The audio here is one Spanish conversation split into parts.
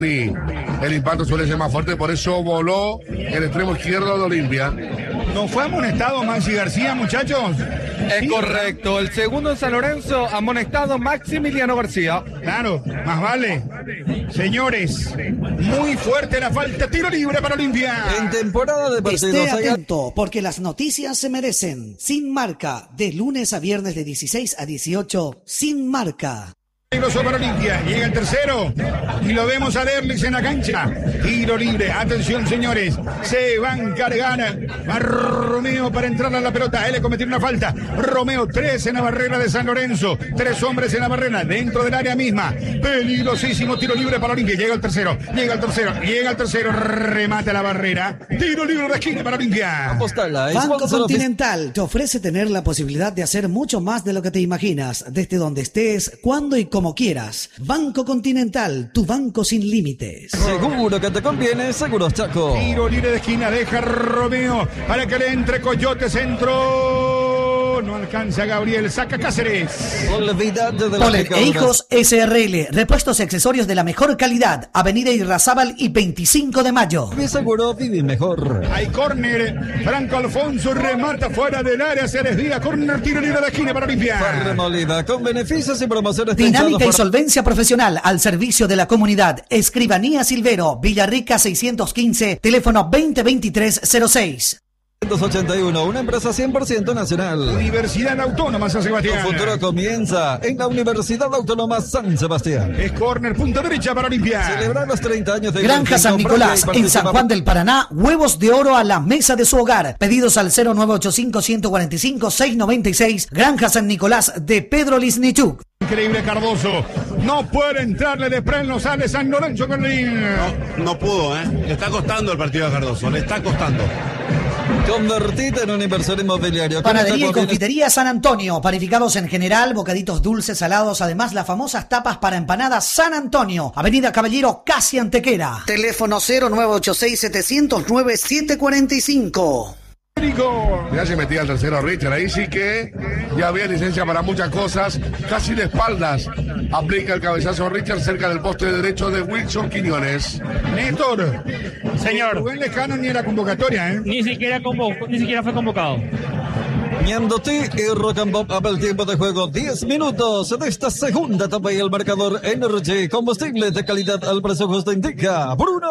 Y el impacto suele ser más fuerte, por eso voló el extremo izquierdo de Olimpia. ¿No fue amonestado Maxi García, muchachos? Es correcto, el segundo en San Lorenzo, amonestado Maximiliano García. Claro, más vale. Señores, muy fuerte la falta, tiro libre para Olimpia. En temporada de partidos. Esté atento, porque las noticias se merecen. Sin Marca, de lunes a viernes de 16 a 18, Sin Marca. Peligroso para Olimpia, llega el tercero y lo vemos a Derlis en la cancha. Tiro libre, atención señores, se van cargando a Romeo para entrar a la pelota. Él le cometió una falta. Romeo, 3 en la barrera de San Lorenzo, 3 hombres en la barrera dentro del área misma. Peligrosísimo tiro libre para Olimpia. Llega el tercero, remate la barrera. Tiro libre de esquina para Olimpia. Banco Continental te ofrece tener la posibilidad de hacer mucho más de lo que te imaginas, desde donde estés, cuando y como quieras. Banco Continental, tu banco sin límites. Seguro que te conviene, Seguros Chaco. Tiro libre de esquina, deja Romeo para que le entre Coyote, centro. No alcanza Gabriel, saca Cáceres. Olvídate de la Polen e Hijos SRL, repuestos y accesorios de la mejor calidad. Avenida Irrazábal y 25 de mayo. Mi seguro, vive mejor. Hay córner, Franco Alfonso remata fuera del área, se desvía, córner, tiro libre de esquina para Olimpia. Remolida, con beneficios y promociones. Dinámica y solvencia profesional al servicio de la comunidad. Escribanía Silvero, Villarrica 615, teléfono 2023-06. 281, una empresa 100% nacional. Universidad Autónoma San Sebastián. Tu futuro comienza en la Universidad Autónoma San Sebastián. Es córner, punta derecha para Olimpia. Celebrar los 30 años de Granja San Nicolás, en San Juan del Paraná, huevos de oro a la mesa de su hogar. Pedidos al 0985-145-696. Granja San Nicolás de Pedro Lisnichuk. Increíble Cardoso. No puede entrarle de freno, sale San Lorenzo con No pudo, Le está costando el partido a Cardoso, le está costando. Convertite en un inversor inmobiliario. Panadería y confitería San Antonio. Panificados en general, bocaditos dulces, salados. Además, las famosas tapas para empanadas San Antonio. Avenida Caballero, casi Antequera. Teléfono 0986-709-745. Ya se metía el tercero Richard, ahí sí que ya había licencia para muchas cosas, casi de espaldas. Aplica el cabezazo Richard cerca del poste derecho de Wilson Quiñones. Néstor, señor. Rubén Lejano ni era convocatoria, Ni siquiera fue convocado. Ñandoti y Rock and Pop a el tiempo de juego 10 minutos de esta segunda etapa y el marcador Energy, combustible de calidad al precio justo indica Bruno.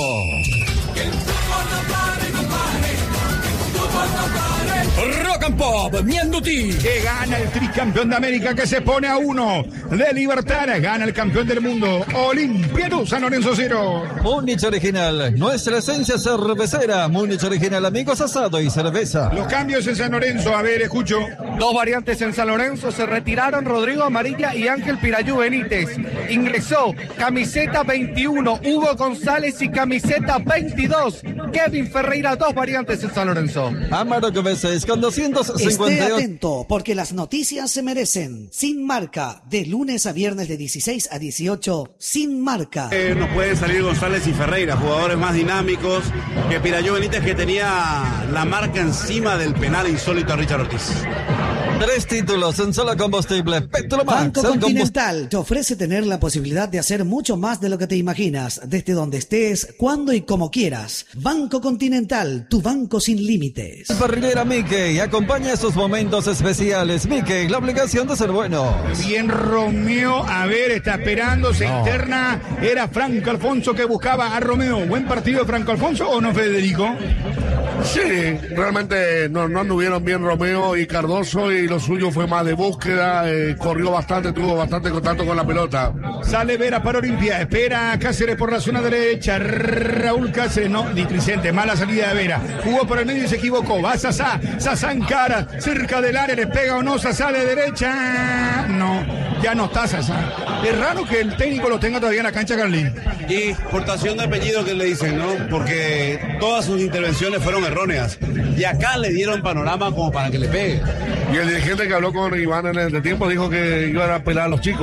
Rock and Pop, Ñandutí, que gana el tricampeón de América, que se pone a 1 de Libertad, gana el campeón del mundo, Olimpia San Lorenzo 0. Múnich Original, nuestra esencia cervecera. Múnich Original, amigos, asado y cerveza. Los cambios en San Lorenzo, a ver, escucho. 2 variantes en San Lorenzo, se retiraron Rodrigo Amarilla y Ángel Pirayú Benítez. Ingresó camiseta 21, Hugo González, y camiseta 22, Kevin Ferreira. 2 variantes en San Lorenzo. Amaro Gómez con 258. Esté atento, porque las noticias se merecen. Sin Marca, de lunes a viernes de 16 a 18, Sin Marca. No pueden salir González y Ferreira, jugadores más dinámicos que Pirayú Benítez, que tenía la marca encima del penal insólito a Richard Ortiz. 3 títulos en solo combustible. Petromax. Banco Continental te ofrece tener la posibilidad de hacer mucho más de lo que te imaginas, desde donde estés, cuando y como quieras. Banco Continental, tu banco sin límites. Parrillera Mickey acompaña esos momentos especiales. Mickey, la obligación de ser bueno. Bien Romeo, a ver, está esperando, se interna. Era Franco Alfonso que buscaba a Romeo. ¿Buen partido de Franco Alfonso o no, Federico? Sí, realmente no anduvieron bien Romeo y Cardoso, y lo suyo fue más de búsqueda, corrió bastante, tuvo bastante contacto con la pelota. Sale Vera para Olimpia, espera Cáceres por la zona derecha, Raúl Cáceres, no, displicente, mala salida de Vera, jugó por el medio y se equivocó, va Sasá encara, cerca del área, le pega o no, Sasá de derecha, no, ya no está Sasá. Es raro que el técnico lo tenga todavía en la cancha, Carlín. Y portación de apellido que le dicen, ¿no? Porque todas sus intervenciones fueron erróneas. Y acá le dieron panorama como para que le pegue. Y el dirigente que habló con Iván en el tiempo dijo que iban a pelar a los chicos.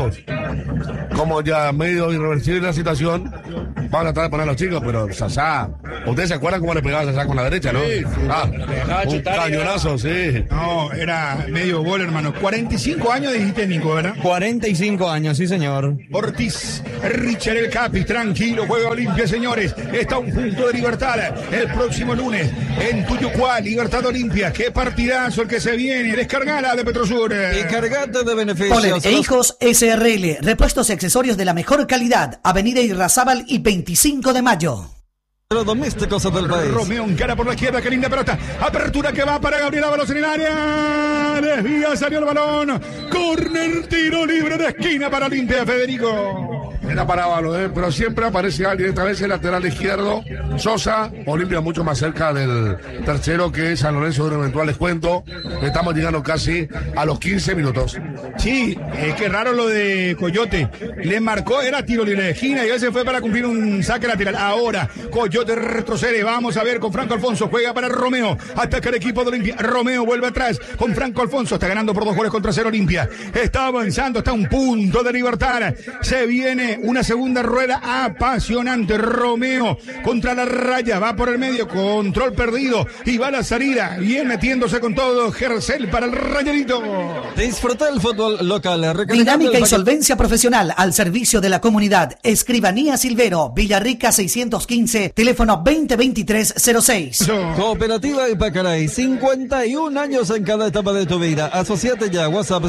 como ya medio irreversible la situación, van a tratar de poner a los chicos, pero Sasá, ¿ustedes se acuerdan cómo le pegaba a Sasá con la derecha, no? Sí, Un cañonazo, sí. No, era medio gol, hermano. 45 años dijiste, Nico, ¿verdad? 45 años, sí, señor. Ortiz, Richard el Capi, tranquilo, juega Olimpia, señores. Está a un punto de Libertad. El próximo lunes en Tuyucuá, Libertad Olimpia. Qué partidazo el que se viene. Descargala de Petrosur. Y cargate de beneficios. Polen e Hijos SRL, repuestos y accesorios de la mejor calidad. Avenida Irrazábal y 25 de mayo. Los domésticos del país. Romeo encara por la izquierda, qué linda pelota. Apertura que va para Gabriel Ábalos en el área. Desvía, salió el balón. Corner, tiro libre de esquina para Olimpia, Federico. Era para Ábalos, pero siempre aparece alguien, esta vez el lateral izquierdo, Sosa. Olimpia mucho más cerca del tercero, que es San Lorenzo, de un eventual descuento. Estamos llegando casi a los 15 minutos. Sí, qué raro lo de Coyote. Le marcó, era tiro libre de esquina y él se fue para cumplir un saque lateral. Ahora, Coyote retrocede. Vamos a ver con Franco Alfonso. Juega para Romeo. Ataca el equipo de Olimpia. Romeo vuelve atrás con Franco Alfonso. Está ganando por 2 goles contra 0 Olimpia. Está avanzando, está a un punto de Libertad. Se viene una segunda rueda apasionante. Romeo contra la raya. Va por el medio. Control perdido. Y va a la salida. Bien metiéndose con todo. Gercel para el Rayadito. Disfruta el fútbol local. Dinámica y solvencia profesional al servicio de la comunidad. Escribanía Silvero, Villarrica 615, teléfono 2023-06. Cooperativa Ipacaray, 51 años en cada etapa de tu vida. Asociate ya, WhatsApp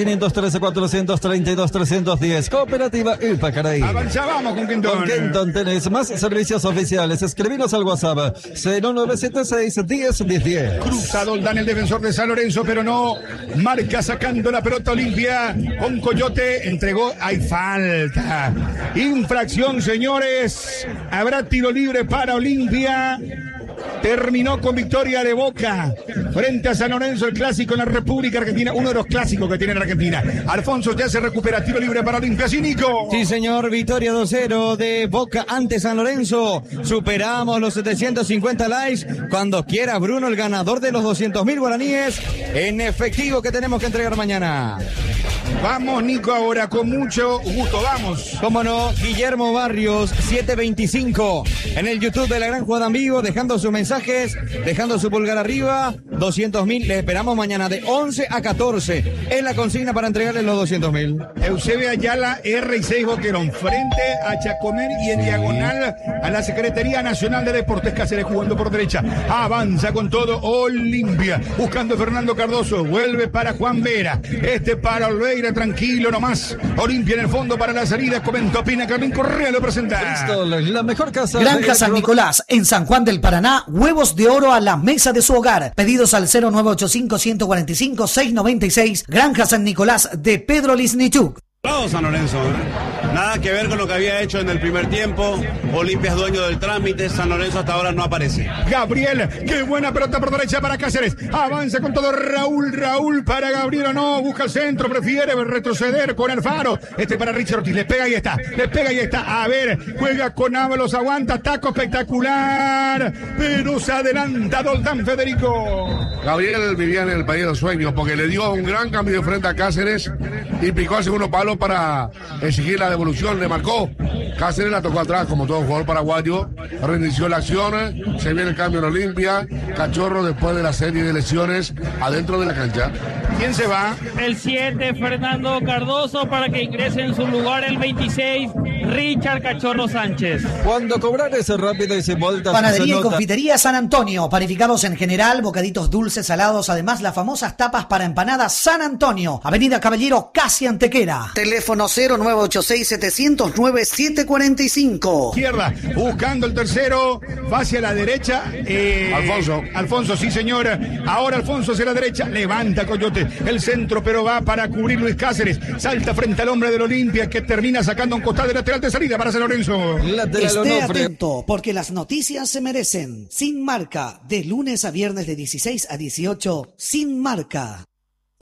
0513-432-310. Cooperativa Ipacaray. Avanzábamos con Kenton. Con Kenton tenés más servicios oficiales. Escribinos al WhatsApp 0976-101010. Cruzado dan el defensor de San Lorenzo, pero no marca sacando la pelota Olimpia con Coyote. Entregó, hay falta. Infracción, señores. Habrá tiro libre para Olimpia. Terminó con victoria de Boca frente a San Lorenzo, el clásico en la República Argentina, uno de los clásicos que tiene en Argentina. Alfonso ya se recupera, tiro libre para Olimpia. Sí, Nico. Sí, señor, victoria 2-0 de Boca ante San Lorenzo. Superamos los 750 likes. Cuando quiera, Bruno, el ganador de los 200.000 guaraníes en efectivo que tenemos que entregar mañana. Vamos, Nico, ahora con mucho gusto, vamos. Cómo no, Guillermo Barrios, 725, en el YouTube de La Gran Jugada en Vivo, dejando sus mensajes, dejando su pulgar arriba, 200.000, les esperamos mañana de 11 a 14, es la consigna para entregarles los 200.000. Eusebio Ayala, R6 Boquerón, frente a Chacomer y en diagonal a la Secretaría Nacional de Deportes. Cáceres jugando por derecha, avanza con todo Olimpia, buscando a Fernando Cardoso, vuelve para Juan Vera, para Olveira, tranquilo nomás. Olimpia en el fondo para la salida. Comentó Pina, Carlín Correa lo presenta. Bristol, la mejor casa. Granja San Nicolás, en San Juan del Paraná, huevos de oro a la mesa de su hogar. Pedidos al 0985-145-696. Granja San Nicolás de Pedro Lisnichuk. San Lorenzo, nada que ver con lo que había hecho en el primer tiempo. Olimpia es dueño del trámite, San Lorenzo hasta ahora no aparece. Gabriel, qué buena pelota por derecha para Cáceres, avanza con todo Raúl para Gabriel, no, busca el centro, prefiere retroceder con Alfaro, para Richard Ortiz, le pega y está, a ver, juega con Ábalos, aguanta, taco espectacular, pero se adelanta Doldán, Federico. Gabriel vivía en el país de los sueños porque le dio un gran cambio de frente a Cáceres y picó al segundo palo para exigir la devolución, le marcó. Cáceres la tocó atrás como todo jugador paraguayo, reinició la acción, se viene el cambio en Olimpia, Cachorro después de la serie de lesiones adentro de la cancha. ¿Quién se va? El 7, Fernando Cardoso, para que ingrese en su lugar el 26, Richard Cachorro Sánchez. Cuando cobrar ese rápido y sin vueltas. Panadería y confitería San Antonio, panificados en general, bocaditos dulces, salados, además las famosas tapas para empanadas San Antonio, Avenida Caballero, casi Antequera. Teléfono 0986-709-745. Izquierda, buscando el tercero, va hacia la derecha. Alfonso, sí señor. Ahora Alfonso hacia la derecha, levanta Coyote, el centro, pero va para cubrir Luis Cáceres. Salta frente al hombre del Olimpia que termina sacando un costado de lateral de salida para San Lorenzo. Esté atento, porque las noticias se merecen. Sin Marca, de lunes a viernes de 16 a 18, Sin Marca.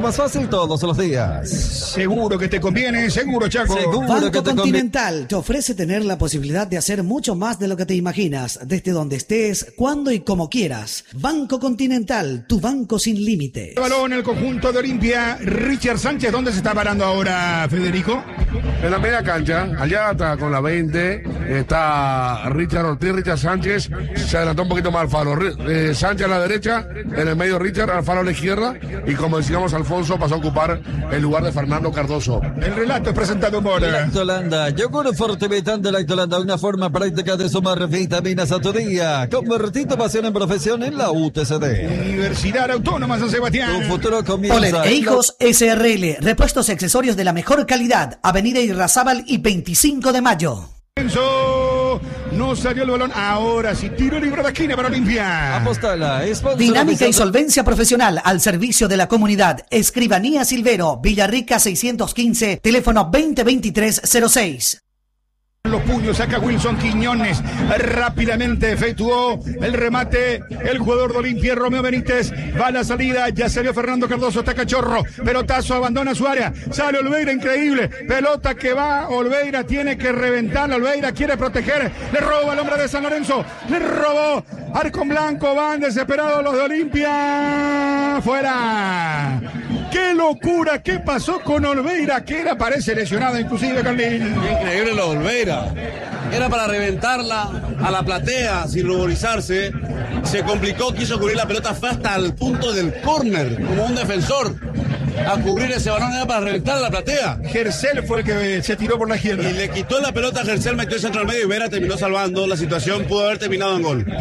Más fácil todos los días. Seguro que te conviene, seguro, Chaco. Banco Continental te ofrece tener la posibilidad de hacer mucho más de lo que te imaginas, desde donde estés, cuando y como quieras. Banco Continental, tu banco sin límites. Balón en el conjunto de Olimpia. Richard Sánchez, ¿dónde se está parando ahora, Federico? En la media cancha, allá está con la 20, está Richard Ortiz, Richard Sánchez, se adelantó un poquito más Alfaro, Sánchez a la derecha, en el medio Richard, Alfaro a la izquierda, y como decíamos, Alfonso pasó a ocupar el lugar de Fernando Cardoso. El relato es presentado por Lactolanda, yogur fortificante Lactolanda, una forma práctica de sumar vitaminas a tu día. Convertí tu pasión en profesión en la UTCD. Universidad Autónoma San Sebastián. Tu futuro comienza. Polen e Hijos SRL, repuestos y accesorios de la mejor calidad, Avenida Irrazábal y 25 de mayo. No salió el balón, ahora sí, tiro libre de esquina para Olimpia. Apostala, Dinámica y solvencia profesional al servicio de la comunidad. Escribanía Silvero, Villarrica 615, teléfono 2023-06. Los puños, saca Wilson Quiñones, rápidamente efectuó el remate, el jugador de Olimpia, Romeo Benítez, va a la salida, ya salió Fernando Cardoso, está Cachorro, pelotazo, abandona su área, sale Olveira, increíble, pelota que va, Olveira tiene que reventarla, Olveira quiere proteger, le roba al hombre de San Lorenzo, le robó, arco en blanco, van desesperados los de Olimpia, fuera. ¡Qué locura! ¿Qué pasó con Olveira? Que era, parece lesionado inclusive, Carlín. Increíble lo de Olveira. Era para reventarla a la platea sin ruborizarse. Se complicó, quiso cubrir la pelota, fue hasta el punto del córner, como un defensor. A cubrir ese balón era para reventar a la platea. Gercel fue el que se tiró por la izquierda. Y le quitó la pelota a Gercel, metió el centro al medio y Vera terminó salvando la situación. Pudo haber terminado en gol.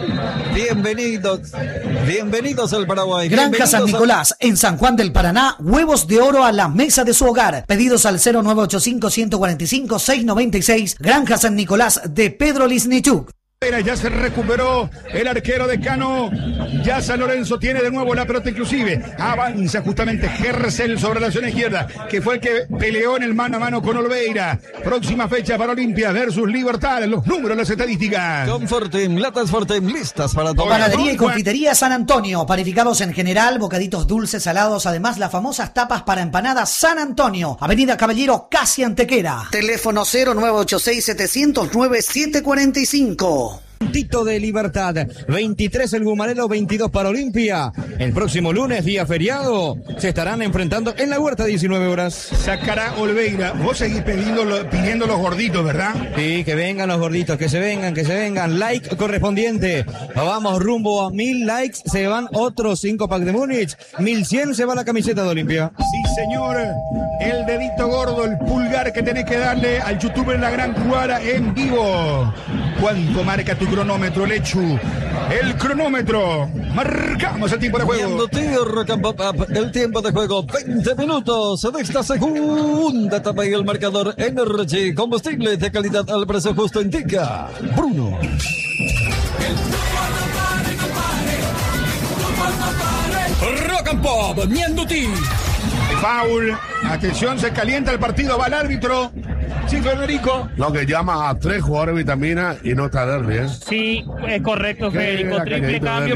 Bienvenidos al Paraguay. Granja San Nicolás, en San Juan del Paraná, huevos de oro a la mesa de su hogar. Pedidos al 0985-145-696, Granja San Nicolás de Pedro Lisnichuk. Ya se recuperó el arquero de Cano, ya San Lorenzo tiene de nuevo la pelota, inclusive avanza justamente Gercel sobre la zona izquierda, que fue el que peleó en el mano a mano con Olveira. Próxima fecha para Olimpia versus Libertad, los números, las estadísticas. Confortim, latas Fortim, listas para tomar. Panadería y confitería San Antonio, panificados en general, bocaditos dulces, salados, además las famosas tapas para empanadas San Antonio, Avenida Caballero, casi Antequera. Teléfono 0986-709-745. Tito de Libertad, 23 el Gumarelo, 22 para Olimpia. El próximo lunes, día feriado, se estarán enfrentando en la Huerta 19 horas. Sacará Olveira. Vos seguís pidiendo los gorditos, ¿verdad? Sí, que vengan los gorditos, que se vengan. Like correspondiente. Vamos rumbo a 1000 likes, se van otros 5 packs de Múnich. 1100 se va la camiseta de Olimpia. Sí, señor. El dedito gordo, el pulgar que tenés que darle al youtuber La Gran Cuara en vivo. ¿Cuánto marca tu cronómetro, Lechu? El cronómetro. Marcamos el tiempo de juego. El tiempo de juego, 20 minutos de esta segunda etapa y el marcador Energy, combustible de calidad al precio justo, indica Bruno. Rock and Pop, Mianduti. Foul. Atención, se calienta el partido, va el árbitro. Sí, Federico. Lo que llama a 3 jugadores de vitamina y no está Derby, ¿eh? Sí, es correcto, Federico. Triple cambio,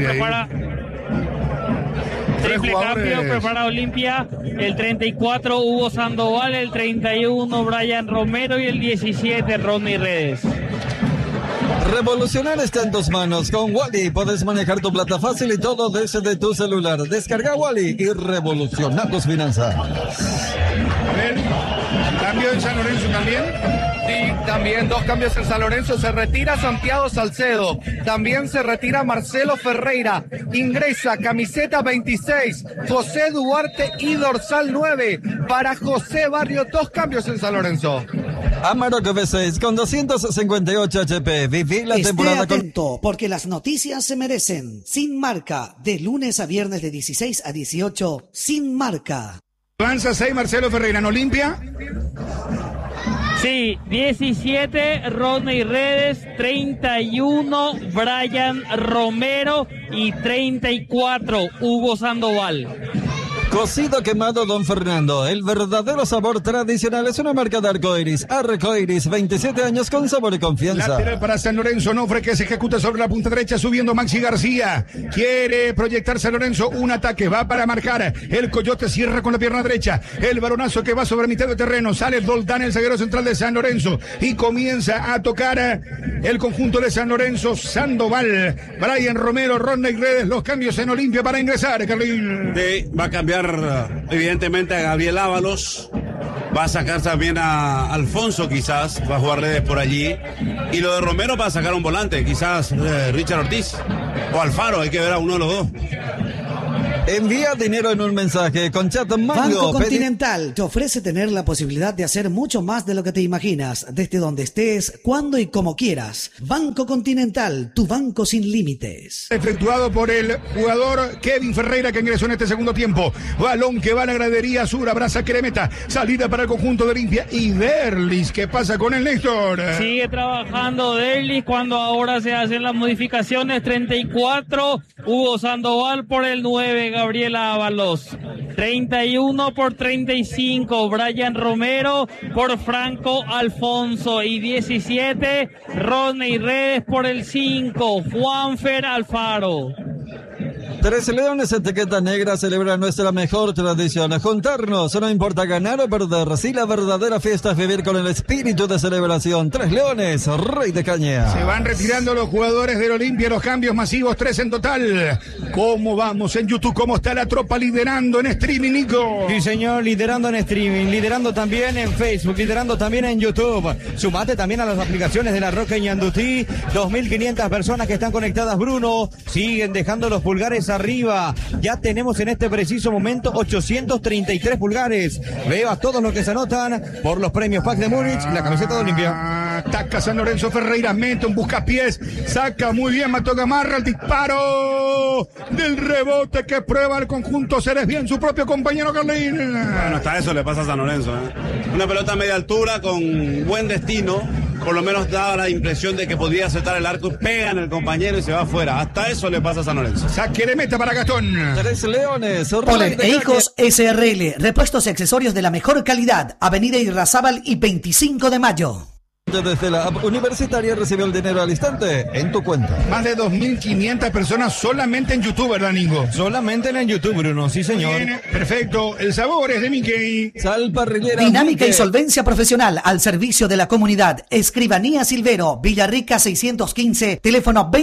prepara Olimpia. El 34, Hugo Sandoval. El 31, Brian Romero. Y el 17, Ronnie Redes. Revolucionar está en tus manos. Con Wally puedes manejar tu plata fácil y todo desde tu celular. Descarga Wally y revoluciona tus finanzas. A ver, cambio en San Lorenzo también. Sí, también 2 cambios en San Lorenzo. Se retira Santiago Salcedo. También se retira Marcelo Ferreira. Ingresa camiseta 26, José Duarte y dorsal 9 para José Barrio. 2 cambios en San Lorenzo. Amarok V6 con 258 HP. Viví la temporada atento, porque las noticias se merecen. Sin Marca, de lunes a viernes de 16 a 18, Sin Marca. Avanza 6 Marcelo Ferreira en Olimpia. Sí, 17 Ronnie Redes, 31 Brian Romero y 34 Hugo Sandoval. Cocido quemado Don Fernando, el verdadero sabor tradicional, es una marca de Arcoiris. Arcoiris, 27 años con sabor y confianza. Lateral para San Lorenzo, Nofre, que se ejecuta sobre la punta derecha, subiendo Maxi García. Quiere proyectar San Lorenzo, un ataque, va para marcar. El Coyote cierra con la pierna derecha. El baronazo que va sobre mitad de terreno. Sale Doldán, el zaguero central de San Lorenzo. Y comienza a tocar el conjunto de San Lorenzo. Sandoval, Brian Romero, Rodney Redes. Los cambios en Olimpia para ingresar, Carlín. Sí, va a cambiar evidentemente a Gabriel Ábalos, va a sacar también a Alfonso, quizás va a jugar Redes por allí, y lo de Romero va a sacar un volante, quizás Richard Ortiz o Alfaro, hay que ver a uno de los dos. Envía dinero en un mensaje con Chat Mango. Banco Continental te ofrece tener la posibilidad de hacer mucho más de lo que te imaginas, desde donde estés, cuando y como quieras. Banco Continental, tu banco sin límites. Efectuado por el jugador Kevin Ferreira, que ingresó en este segundo tiempo. Balón que va a la gradería sur, abraza Queremeta. Salida para el conjunto de Olimpia. Y Derlis, ¿qué pasa con el Néstor? Sigue trabajando Derlis cuando ahora se hacen las modificaciones. 34, Hugo Sandoval por el 9, Gabriel Ábalos. 31 por 35, Brian Romero por Franco Alfonso. Y 17, Rodney Redes por el 5, Juanfer Alfaro. Tres Leones, etiqueta negra, celebra nuestra mejor tradición. Juntarnos, no importa ganar o perder. Si la verdadera fiesta es vivir con el espíritu de celebración. Tres Leones, Rey de Caña. Se van retirando los jugadores del Olimpia, los cambios masivos, 3 en total. ¿Cómo vamos en YouTube? ¿Cómo está la tropa liderando en streaming, Nico? Sí, señor, liderando en streaming, liderando también en Facebook, liderando también en YouTube. Sumate también a las aplicaciones de La Roca y Ñandutí. 2.500 personas que están conectadas, Bruno. Siguen dejando los pulgares arriba. Ya tenemos en este preciso momento 833 pulgares. Veo a todos los que se anotan por los premios Pack de Múnich, la camiseta de Olimpia. Ataca San Lorenzo, Ferreira, mete un buscapiés, saca muy bien, Mato Gamarra, el disparo del rebote que prueba el conjunto. Se desvía en su propio compañero Carlín. Bueno, hasta eso le pasa a San Lorenzo, Una pelota a media altura con buen destino. Por lo menos daba la impresión de que podía acertar el arco, pega en el compañero y se va afuera. Hasta eso le pasa a San Lorenzo. Saque de meta para Gastón. Tres Leones. Polen e Hijos SRL, repuestos y accesorios de la mejor calidad. Avenida Irrazábal y 25 de mayo. Desde la app universitaria recibe el dinero al instante en tu cuenta. Más de 2.500 personas solamente en YouTube, ¿verdad, Ningo? Solamente en YouTube, Bruno, sí, señor. Bien, perfecto. El sabor es de Mickey. Sal parrillera. Dinámica y solvencia profesional al servicio de la comunidad. Escribanía Silvero, Villarrica 615, teléfono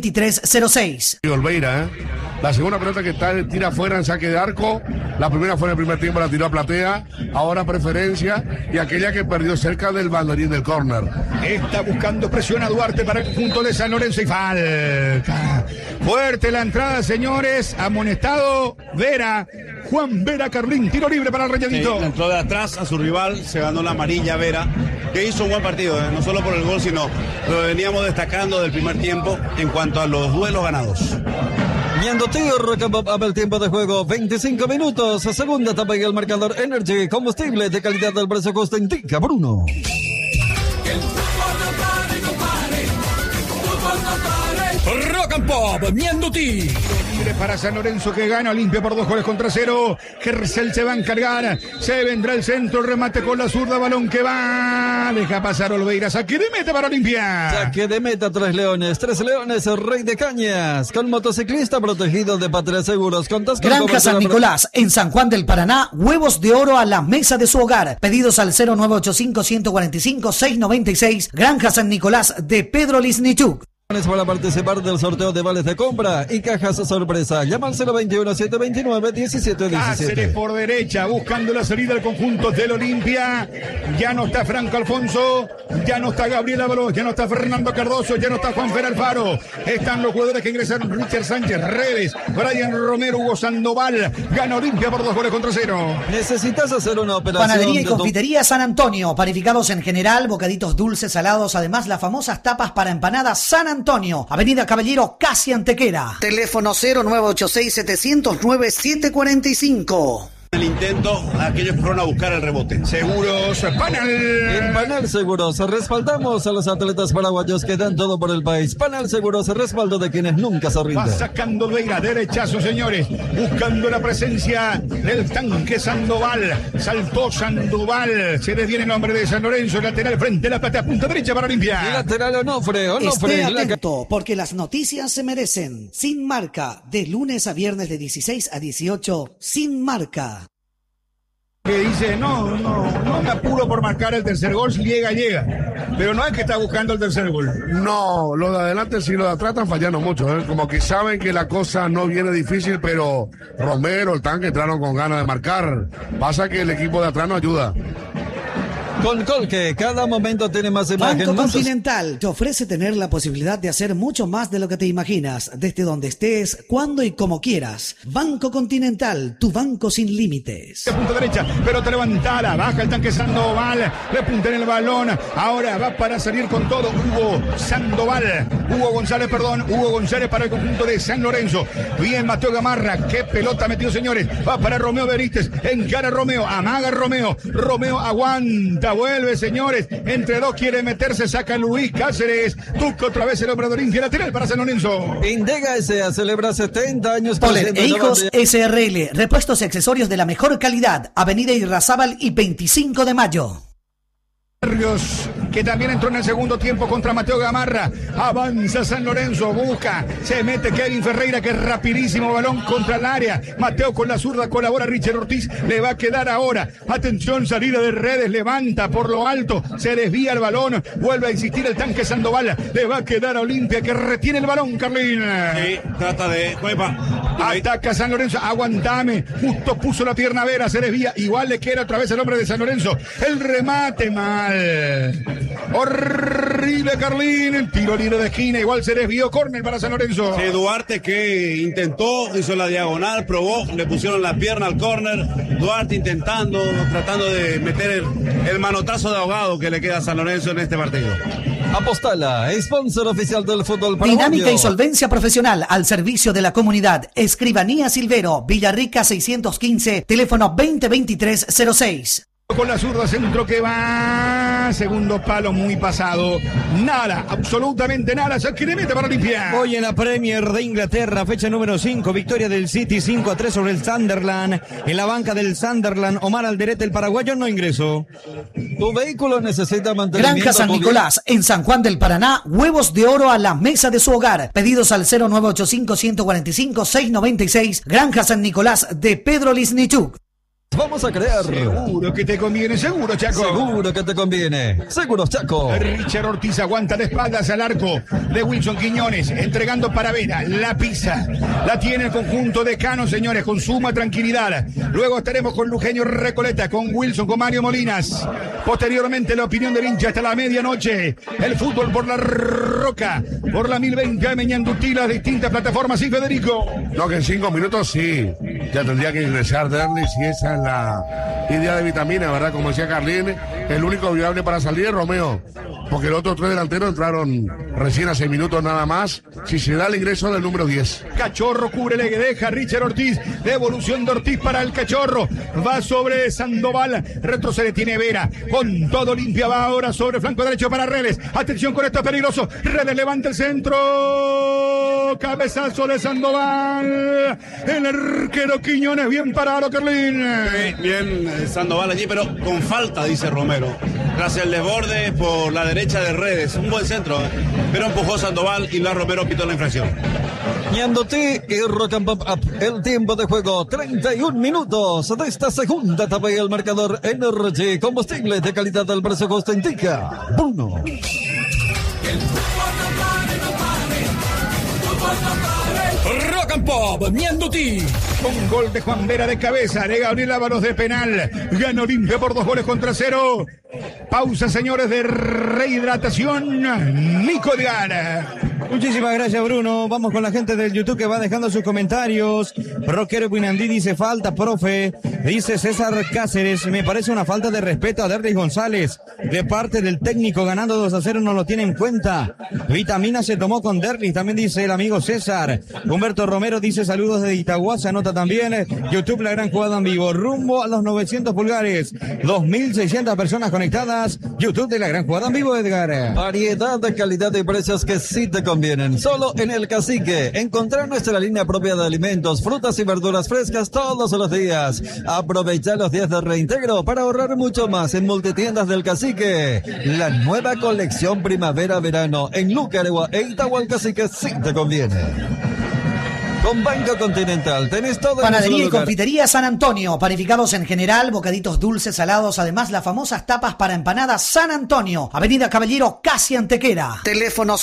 2023-06. Olveira, La segunda pelota que tira afuera en saque de arco. La primera fue en el primer tiempo, la tiró a Platea. Ahora preferencia. Y aquella que perdió cerca del banderín del córner. Está buscando presión a Duarte para el conjunto de San Lorenzo y falta. Fuerte la entrada, señores. Amonestado Vera. Juan Vera Carlín. Tiro libre para el Rayadito. Sí, entró de atrás a su rival. Se ganó la amarilla Vera. Que hizo un buen partido. No solo por el gol, sino lo veníamos destacando del primer tiempo en cuanto a los duelos ganados. Ñandutí, Rock'n'Pop, abre el tiempo de juego, 25 minutos, segunda etapa y el marcador Energy, combustible de calidad del precio costo indica Bruno. Rock and Pop, Ñandutí. Para San Lorenzo que gana, Olimpia por 2-0. Gercel se va a encargar. Se vendrá el centro, remate con la zurda, balón que va. Deja pasar Olveira. Saque de meta para Olimpia. Saque de meta, Tres Leones, Rey de Cañas. Con motociclista protegido de Patria Seguros. Granja San Nicolás, en San Juan del Paraná. Huevos de oro a la mesa de su hogar. Pedidos al 0985-145-696. Granja San Nicolás de Pedro Lisnichuk. Para participar del sorteo de vales de compra y cajas sorpresa. Llama al 021-729-1717. Cáceres por derecha, buscando la salida del conjunto del Olimpia. Ya no está Franco Alfonso, ya no está Gabriel Ábalos, ya no está Fernando Cardoso, ya no está Juanfer Alfaro. Están los jugadores que ingresaron: Richard Sánchez, Redes, Brian Romero, Hugo Sandoval. Gana Olimpia por 2-0. Necesitas hacer una operación. Panadería y confitería San Antonio. Panificados en general, bocaditos dulces, salados. Además, las famosas tapas para empanadas San Antonio. Avenida Caballero, casi Antequera. Teléfono 0986-709-745. El intento, aquellos que fueron a buscar el rebote. Seguros Panal. En Panal Seguros respaldamos a los atletas paraguayos que dan todo por el país. Panal Seguros, respaldo de quienes nunca se rinden. Va sacando Veira, derechazo, señores, buscando la presencia del tanque Sandoval. Saltó Sandoval, se desviene el nombre de San Lorenzo, lateral frente a la patea, punta derecha para Olimpia. Y lateral Onofre. Esté atento, porque las noticias se merecen. Sin Marca, de lunes a viernes de 16 a 18, Sin Marca. Que dice, no me apuro por marcar el tercer gol, si llega. Pero no es que está buscando el tercer gol. No, lo de adelante sí, lo de atrás están fallando mucho, ¿eh? Como que saben que la cosa no viene difícil, pero Romero, el tanque entraron con ganas de marcar. Pasa que el equipo de atrás no ayuda. Con Colque, cada momento tiene más imagen. Banco Continental te ofrece tener la posibilidad de hacer mucho más de lo que te imaginas, desde donde estés, cuando y como quieras. Banco Continental, tu banco sin límites. De punta derecha, pelota levantada, baja el tanque Sandoval, le punta en el balón, ahora va para salir con todo Hugo González para el conjunto de San Lorenzo. Bien Mateo Gamarra, qué pelota metió, señores, va para Romeo Benítez, encara Romeo, amaga Romeo aguanta, vuelve, señores, entre dos quiere meterse, saca Luis Cáceres, Tuco otra vez el hombre de Olimpia, lateral para San Lorenzo. Indega S.A. celebra 70 años. Poler e Hijos SRL, repuestos y accesorios de la mejor calidad, Avenida Irrazábal y 25 de mayo. Barrios, que también entró en el segundo tiempo contra Mateo Gamarra, avanza San Lorenzo, busca, se mete Kevin Ferreira, que es rapidísimo, balón contra el área, Mateo con la zurda, colabora Richard Ortiz, le va a quedar ahora, atención, salida de redes, levanta por lo alto, se desvía el balón, vuelve a insistir el tanque Sandoval, le va a quedar a Olimpia, que retiene el balón, Carlín. Sí, trata de ataca San Lorenzo, aguantame, justo puso la pierna Vera, se desvía, igual le queda otra vez el hombre de San Lorenzo, el remate mal. Horrible Carlín, el tiro libre de esquina, igual se desvió, córner para San Lorenzo. Sí, Duarte que intentó, hizo la diagonal, probó, le pusieron la pierna al córner, Duarte tratando de meter el manotazo de ahogado que le queda a San Lorenzo en este partido. Apostala, sponsor oficial del fútbol paraguayo. Dinámica y solvencia profesional al servicio de la comunidad. Escribanía Silvero, Villarrica 615, teléfono 2023-06. Con la zurda, centro que va, segundo palo muy pasado, nada, absolutamente nada, se quiere meter para Olimpia. Hoy en la Premier de Inglaterra, fecha número 5, victoria del City 5-3 sobre el Sunderland. En la banca del Sunderland, Omar Alderete, el paraguayo, no ingresó. Tu vehículo necesita mantenimiento. Granja San Nicolás, en San Juan del Paraná, huevos de oro a la mesa de su hogar. Pedidos al 0985-145-696, Granja San Nicolás de Pedro Lisnichuk. Vamos a crear. Seguro que te conviene, seguro, Chaco. Seguro que te conviene. Seguros, Chaco. Richard Ortiz aguanta de espaldas al arco de Wilson Quiñones, entregando para Vera, la pisa. La tiene el conjunto de Cano, señores, con suma tranquilidad. Luego estaremos con Lugenio Recoleta, con Wilson, con Mario Molinas. Posteriormente, la opinión del hincha hasta la medianoche. El fútbol por la Roca, por la 1020 a Meñandutí, las distintas plataformas. Sí, Federico. No, que en 5 minutos sí. Ya tendría que ingresar Derlis y esa es la idea de vitamina, ¿verdad? Como decía Carlín, el único viable para salir es Romeo, porque los otros 3 delanteros entraron recién hace minutos nada más, si se da el ingreso del número 10. Cachorro cubre, le deja Richard Ortiz, devolución de Ortiz para el Cachorro, va sobre Sandoval, retrocede, tiene Vera, con todo Olimpia, va ahora sobre el flanco derecho para Redes, atención con esto, es peligroso, Redes levanta el centro, cabezazo de Sandoval, el arquero Quiñones, bien parado, Carlín. Bien Sandoval allí, pero con falta, dice Romero. Tras el desborde por la derecha de Redes. Un buen centro, pero empujó Sandoval y la Romero pitó la infracción. Ñandutí y Rock and Pop Up. El tiempo de juego, 31 minutos de esta segunda etapa y el marcador Energy. Combustible de calidad del precio justo indica. Bruno. Rock and Pop, Ñandutí. Con gol de Juan Vera de cabeza, de Gabriel Ábalos de penal. Gana Olimpia por 2-0. Pausa, señores, de rehidratación. Nico Edgar. Muchísimas gracias, Bruno. Vamos con la gente del YouTube que va dejando sus comentarios. Roquero Pinandí dice falta, profe. Dice César Cáceres, me parece una falta de respeto a Derlis González. De parte del técnico, ganando 2-0 no lo tiene en cuenta. Vitamina se tomó con Derlis, también dice el amigo César. Humberto Romero dice saludos de Itagua, se anota también. YouTube, la gran jugada en vivo. Rumbo a los 900 pulgares. 2.600 personas conectadas. YouTube de la gran jugada en vivo, Edgar. Variedad de calidad y precios que sí te convienen. Solo en El Cacique. Encontrar nuestra línea propia de alimentos, frutas y verduras frescas todos los días. Aprovecha los días de reintegro para ahorrar mucho más en Multitiendas del Cacique. La nueva colección primavera-verano en Lucaregua e Itagua. El Cacique sí te conviene. Con Banco Continental tenés todo en Panadería y Confitería San Antonio, panificados en general, bocaditos dulces, salados, además las famosas tapas para empanadas San Antonio, Avenida Caballero, casi Antequera. Teléfono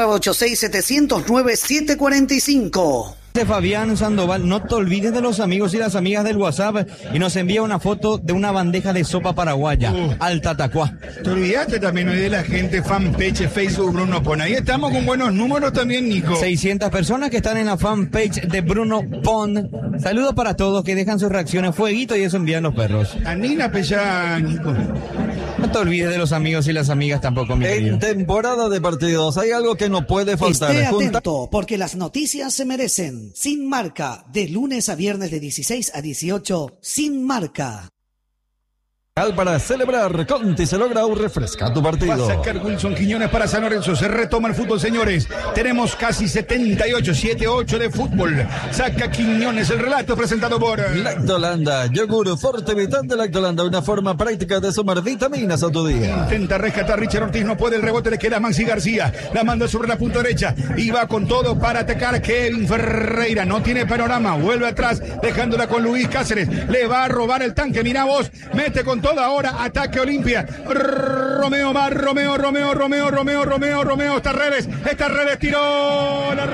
0986-709-745. Fabián Sandoval, no te olvides de los amigos y las amigas del WhatsApp y nos envía una foto de una bandeja de sopa paraguaya al Tatacuá. Te olvidaste también hoy de la gente fanpage Facebook Bruno Pon. Ahí estamos con buenos números también, Nico. 600 personas que están en la fanpage de Bruno Pon. Saludos para todos que dejan sus reacciones, fueguito, y eso envían los perros. Anina Pellá, Nico. No te olvides de los amigos y las amigas tampoco, mi querido. En temporada de partidos hay algo que no puede faltar. Esté atento, porque las noticias se merecen. Sin Marca, de lunes a viernes de 16 a 18, Sin Marca. Para celebrar, Conti se logra un refresca tu partido. Va a sacar Wilson Quiñones para San Lorenzo. Se retoma el fútbol, señores. Tenemos casi 78, 7-8 de fútbol. Saca Quiñones, el relato presentado por Lactolanda, yogur Fortevitante Lactolanda, una forma práctica de sumar vitaminas a tu día. Intenta rescatar Richard Ortiz, no puede, el rebote le queda a Maxi García. La manda sobre la punta derecha y va con todo para atacar Kevin Ferreira. No tiene panorama, vuelve atrás, dejándola con Luis Cáceres. Le va a robar el tanque, mira vos, mete con toda hora, ataque Olimpia. Romeo más, Romeo, esta redes tiró el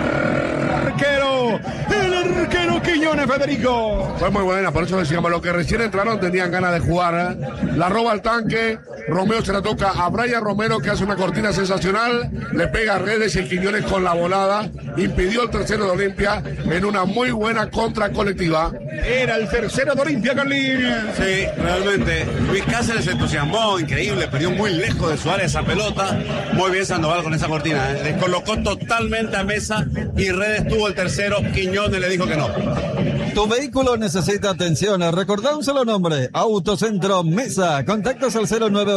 arquero Quiñones, Federico. Fue muy buena, por eso decíamos, los que recién entraron tenían ganas de jugar. La roba al tanque, Romeo se la toca a Brian Romero, que hace una cortina sensacional, le pega a redes y Quiñones con la volada impidió el tercero de Olimpia en una muy buena contra colectiva. Era el tercero de Olimpia, Carlín. Sí, realmente. Luis Cáceres se entusiasmó, increíble, perdió muy lejos de Suárez esa pelota. Muy bien Sandoval con esa cortina, les colocó totalmente a Mesa y Redes tuvo el tercero, Quiñones le dijo que no. Tu vehículo necesita atención, recordá un solo nombre, Autocentro Mesa, contactos al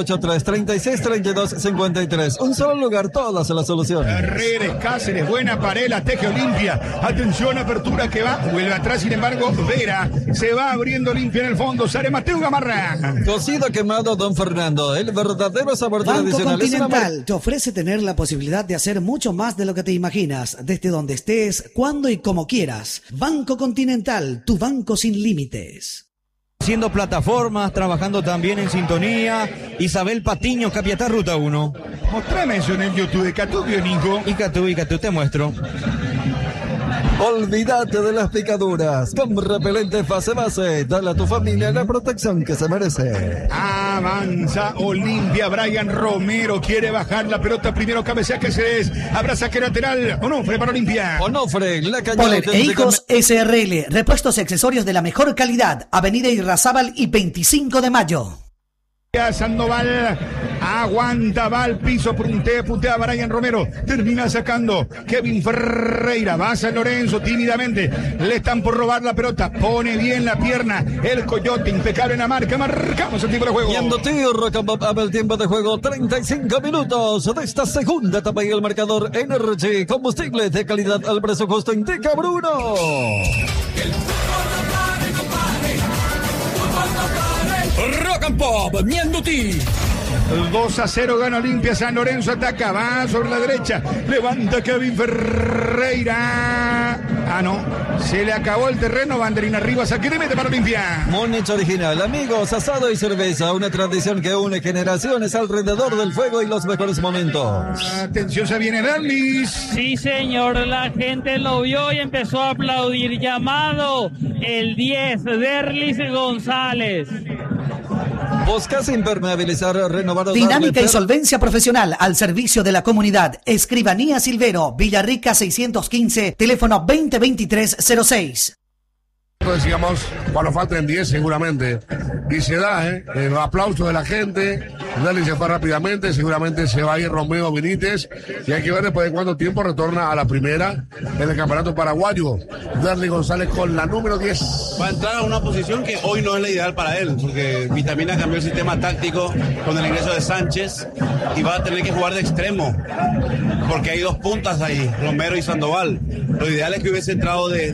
0983-3632-53, un solo lugar, todas las soluciones. Redes, Cáceres, buena parela, teje Olimpia, atención, apertura que va, vuelve atrás, sin embargo, Vera, se va abriendo Olimpia en el fondo, sale Mateo Gamarra. Cocido quemado Don Fernando, el verdadero sabor Banco tradicional. Continental te ofrece tener la posibilidad de hacer mucho más de lo que te imaginas, desde donde estés, cuando y como quieras. Banco Continental, tu banco sin límites. Haciendo plataformas, trabajando también en sintonía. Isabel Patiño, Capiatá, Ruta 1. Mostrame eso en el YouTube de Catubio, Nico. Y Catú, te muestro. Olvídate de las picaduras. Con repelente fase base, dale a tu familia la protección que se merece. Avanza Olimpia, Brian Romero quiere bajar la pelota, primero cabecea que se es, habrá saque lateral, Onofre para Olimpia. Onofre, la cañada. Poler e Hijos SRL, repuestos y accesorios de la mejor calidad, Avenida Irrazábal y 25 de mayo. Sandoval aguanta, va al piso, puntea a Brian Romero, termina sacando Kevin Ferreira, va a San Lorenzo tímidamente, le están por robar la pelota, pone bien la pierna, el Coyote impecable en la marca, marcamos el tiempo de juego. Yendo tío, Rock'n'Pop abre el tiempo de juego, 35 minutos de esta segunda etapa y el marcador Energy, combustible de calidad al precio justo, indica Bruno. Rock and Pop, Mianduti. 2-0 gana Olimpia, San Lorenzo ataca, va sobre la derecha, levanta Kevin Ferreira. Ah, no, se le acabó el terreno, banderín arriba, saque de mete para Olimpia. Monich original, amigos, asado y cerveza, una tradición que une generaciones alrededor del fuego y los mejores momentos. Atención, se viene Derlis. Sí, señor, la gente lo vio y empezó a aplaudir. Llamado el 10, Derlis González. ¿Buscas impermeabilizar, renovar o Dinámica darle y solvencia profesional al servicio de la comunidad. Escribanía Silvero, Villarrica 615, teléfono 2023-06. Decíamos, cuando falten 10 seguramente, y se da, el aplauso de la gente. Derlis se fue rápidamente, seguramente se va a ir Romeo Benítez, y hay que ver después de cuánto tiempo retorna a la primera en el campeonato paraguayo. Derlis González con la número 10. Va a entrar a una posición que hoy no es la ideal para él, porque Vitamina cambió el sistema táctico con el ingreso de Sánchez y va a tener que jugar de extremo, porque hay dos puntas ahí, Romero y Sandoval. Lo ideal es que hubiese entrado de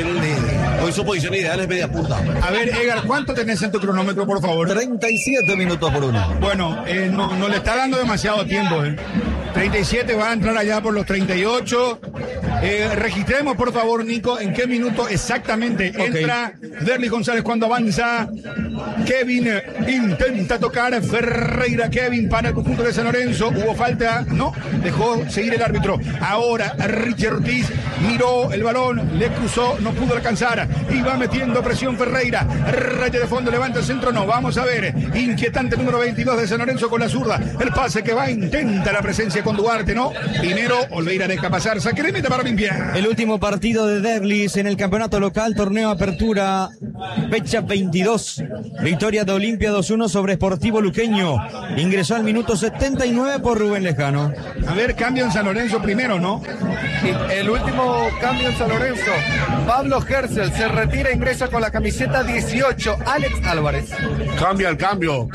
hoy su posición ideal es media punta. A ver, Edgar, ¿cuánto tenés en tu cronómetro, por favor? 37 minutos por 1. Bueno, no le está dando demasiado tiempo. 37, va a entrar allá por los 38. Registremos, por favor, Nico, en qué minuto exactamente entra Derlis González cuando avanza. Kevin intenta tocar. Ferreira, Kevin para el conjunto de San Lorenzo. Hubo falta, no, dejó seguir el árbitro. Ahora Richard Ortiz miró el balón, le cruzó, no pudo alcanzar y va metiendo presión Ferreira. Raya de fondo, levanta el centro, no, vamos a ver. Inquietante número 22 de San Lorenzo con la zurda. El pase que va, intenta la presencia con Duarte, no. Primero, Olveira deja pasar, saque de meta para limpiar. El último partido de Derlis en el campeonato local, torneo Apertura, fecha 22. Victoria de Olimpia 2-1 sobre Sportivo Luqueño. Ingresó al minuto 79 por Rubén Lejano. A ver, cambio en San Lorenzo primero, ¿no? Sí, el último cambio en San Lorenzo. Pablo Hercel se retira, ingresa con la camiseta 18. Alex Álvarez. Cambia el cambio.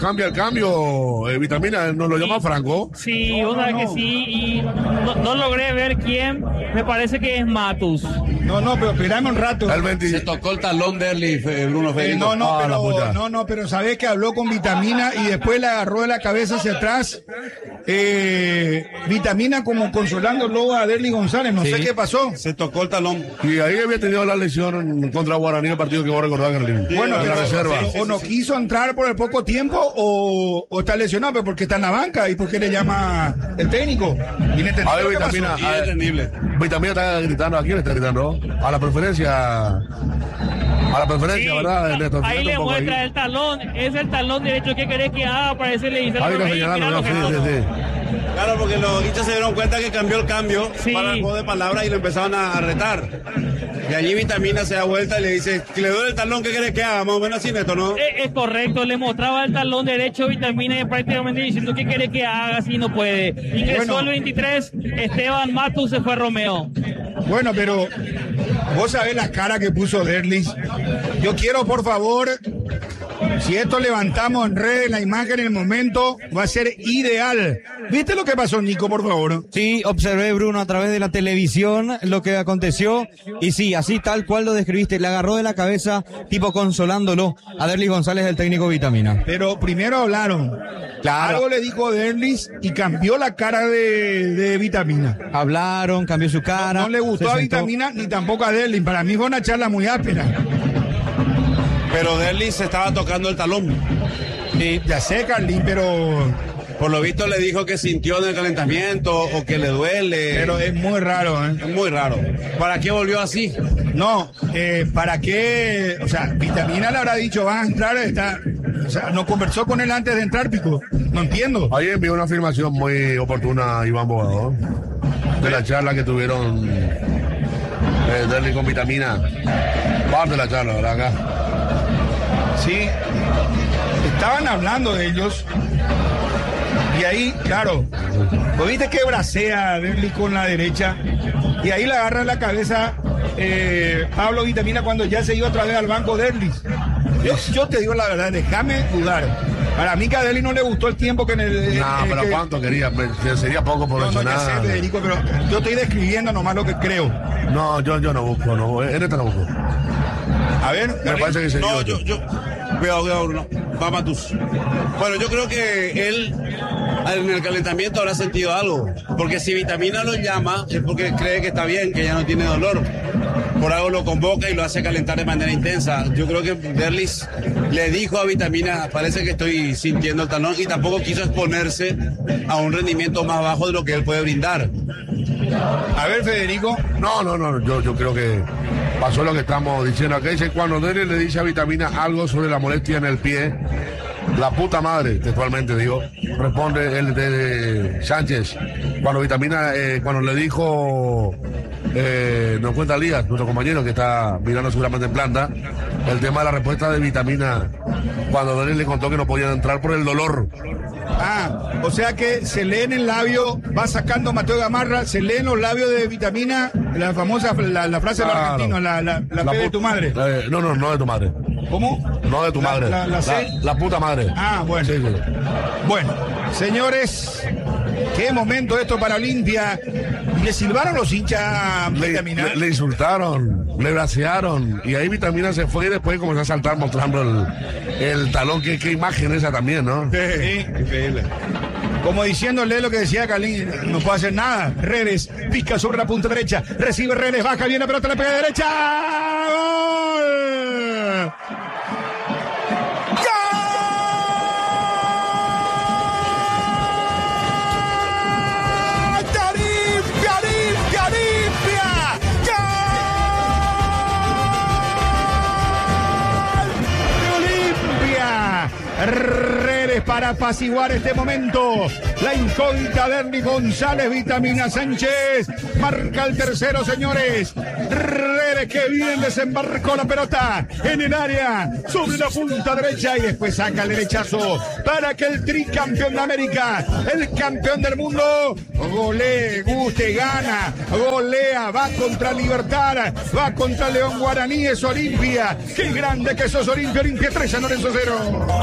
Vitamina, ¿nos lo llama Franco? Sí, vos sabés que sí, y no logré ver quién, me parece que es Matus. No, pero esperame un rato. Se tocó el talón de Derlis, Bruno Federico. Pero sabés que habló con Vitamina y después le agarró de la cabeza hacia atrás. Vitamina como consolándolo a Derlis González, no sé qué pasó. Se tocó el talón. Y ahí había tenido la lesión contra Guaraní, el partido que vos recordás, Carlín. Bueno, en la reserva. O no quiso entrar por el poco tiempo o está lesionado, pero porque está en la banca y porque le llama el técnico. A ver, Vitamina. Vitamina está gritando. ¿A quién está gritando? A la preferencia, sí, ¿verdad? Néstor, ahí le muestra el talón, es el talón derecho. ¿Qué querés que haga? Para decirle y ahí está señalando, sí. Claro, porque los hinchas se dieron cuenta que cambió el cambio para el juego de palabras y lo empezaron a retar. Y allí Vitamina se da vuelta y le dice, que le duele el talón, ¿qué querés que haga? Más o menos así, Neto, ¿no? Es correcto, le mostraba el talón derecho Vitamina y prácticamente diciendo, ¿qué querés que haga si no puede? Ingresó el 23, Esteban Matus, se fue Romeo. Bueno, pero vos sabés la cara que puso Derlis. Yo quiero, por favor, si esto levantamos en redes la imagen en el momento, va a ser ideal. ¿Viste lo que pasó, Nico, por favor? Sí, observé, Bruno, a través de la televisión lo que aconteció. Y sí, así tal cual lo describiste. Le agarró de la cabeza, tipo consolándolo a Derlis González, el técnico Vitamina. Pero primero hablaron. Claro. Algo le dijo Derlis y cambió la cara de Vitamina. Hablaron, cambió su cara. No le gustó a Vitamina ni tampoco a Derlis. Para mí fue una charla muy áspera. Pero Derlis se estaba tocando el talón. Sí, ya sé, Carlín, pero... Por lo visto le dijo que sintió en el calentamiento o que le duele. Pero es muy raro, ¿eh? Es muy raro. ¿Para qué volvió así? No, ¿para qué? O sea, Vitamina le habrá dicho, vas a entrar, o sea, no conversó con él antes de entrar, Pico. No entiendo. Ahí envió una afirmación muy oportuna a Iván Bobador de la charla que tuvieron Derlis con Vitamina. Parte de la charla, ¿verdad? Acá. Sí, estaban hablando de ellos. Y ahí, claro, ¿vos viste que bracea Derlis con la derecha? Y ahí le agarra la cabeza Pablo Vitamina cuando ya se iba otra vez al banco Derlis. Yo te digo la verdad, déjame dudar. Para mí que a Derlis no le gustó el tiempo que en el... pero ¿cuánto quería? Sería poco profesional. No, ya sé, Federico, pero yo estoy describiendo nomás lo que creo. No, yo no busco, en esta no busco. A ver, me parece que sería... No, yo... Cuidado, Bruno. Va Matus. Bueno, yo creo que él en el calentamiento habrá sentido algo. Porque si Vitamina lo llama es porque cree que está bien, que ya no tiene dolor. Por algo lo convoca y lo hace calentar de manera intensa. Yo creo que Derlis le dijo a Vitamina, parece que estoy sintiendo el talón, y tampoco quiso exponerse a un rendimiento más bajo de lo que él puede brindar. A ver, Federico. No, yo creo que pasó lo que estamos diciendo acá. Dice, cuando Derlis le dice a Vitamina algo sobre la molestia en el pie, La puta madre, textualmente digo, responde el de Sánchez. Cuando Vitamina, cuando le dijo, nos cuenta Lías, nuestro compañero que está mirando seguramente en planta, el tema de la respuesta de Vitamina, cuando Denis le contó que no podían entrar por el dolor. Ah, o sea que se lee en el labio, va sacando Mateo Gamarra, se lee en los labios de Vitamina, la famosa, la frase de los argentinos, la P de tu madre. No de tu madre. ¿Cómo? No de tu madre. La puta madre. Ah, bueno. Sí. Bueno, señores, qué momento esto para Olimpia. ¿Le silbaron los hinchas Vitamina? Le insultaron, le bracearon, y ahí Vitamina se fue y después comenzó a saltar mostrando el talón. Qué imagen esa también, ¿no? Sí, increíble. Como diciéndole lo que decía Calín, no puede hacer nada. Redes, pica sobre la punta derecha, recibe Redes, baja bien la pelota, le pega de derecha. ¡Gol! Redes para apaciguar este momento. La incógnita de Ernie González, Vitamina Sánchez. Marca el tercero, señores. Redes que bien desembarcó la pelota en el área sobre la punta derecha y después saca el derechazo para que el tricampeón de América, el campeón del mundo, golee, guste, gana, golea, va contra Libertad, va contra León Guaraní, es Olimpia. Qué grande que sos Olimpia, Olimpia 3 a Lorenzo 0.